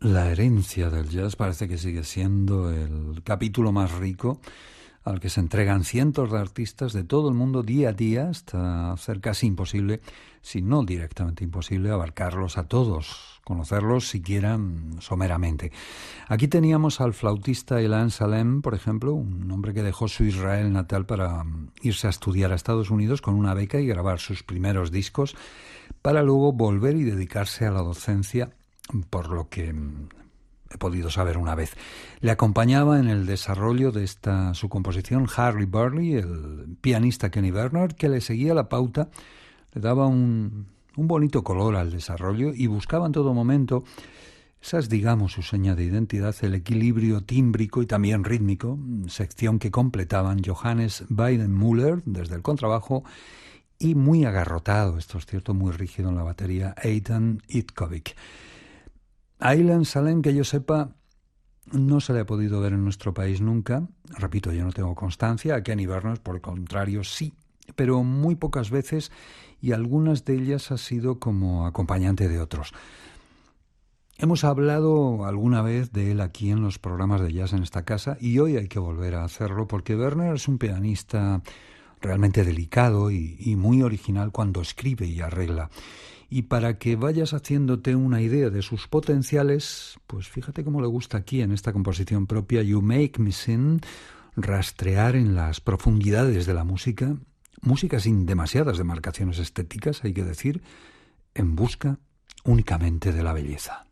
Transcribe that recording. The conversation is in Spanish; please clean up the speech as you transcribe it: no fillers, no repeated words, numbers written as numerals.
La herencia del jazz parece que sigue siendo el capítulo más rico al que se entregan cientos de artistas de todo el mundo día a día hasta hacer casi imposible, si no directamente imposible, abarcarlos a todos, conocerlos siquiera someramente. Aquí teníamos al flautista Ilan Salem, por ejemplo, un hombre que dejó su Israel natal para irse a estudiar a Estados Unidos con una beca y grabar sus primeros discos, para luego volver y dedicarse a la docencia, por lo que he podido saber una vez. Le acompañaba en el desarrollo de su composición Harry Burley, el pianista Kenny Bernard, que le seguía la pauta, le daba un bonito color al desarrollo y buscaba en todo momento, esa es, digamos, su seña de identidad, el equilibrio tímbrico y también rítmico, sección que completaban Johannes Weidenmüller desde el contrabajo y muy agarrotado, esto es cierto, muy rígido en la batería, Eitan Itkovic. A Ilan Salem, que yo sepa, no se le ha podido ver en nuestro país nunca. Repito, yo no tengo constancia. A Kenny Bernard, por el contrario, sí, pero muy pocas veces, y algunas de ellas ha sido como acompañante de otros. Hemos hablado alguna vez de él aquí en los programas de jazz en esta casa, y hoy hay que volver a hacerlo porque Bernard es un pianista realmente delicado y muy original cuando escribe y arregla. Y para que vayas haciéndote una idea de sus potenciales, pues fíjate cómo le gusta aquí en esta composición propia, You Make Me Sin, rastrear en las profundidades de la música sin demasiadas demarcaciones estéticas, hay que decir, en busca únicamente de la belleza.